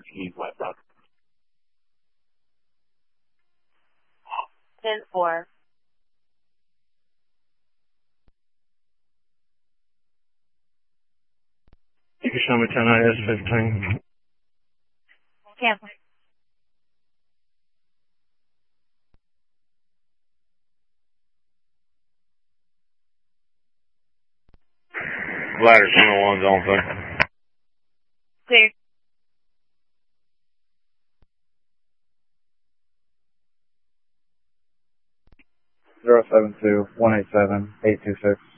10-4. You can show me 10 IS-15. Cancel. Ladder 101's on thing. Clear. 072-187-826.